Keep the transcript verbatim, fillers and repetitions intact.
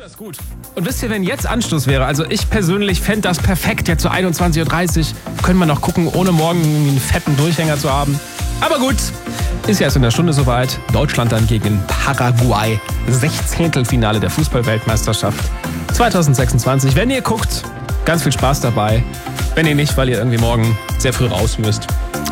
Das gut. Und wisst ihr, wenn jetzt Anschluss wäre, also ich persönlich fände das perfekt, jetzt so einundzwanzig Uhr dreißig, können wir noch gucken, ohne morgen einen fetten Durchhänger zu haben. Aber gut, ist ja erst in der Stunde soweit. Deutschland dann gegen Paraguay. Sechzehntelfinale der Fußball-Weltmeisterschaft zwanzig sechsundzwanzig. Wenn ihr guckt, ganz viel Spaß dabei. Wenn ihr nicht, weil ihr irgendwie morgen sehr früh raus müsst.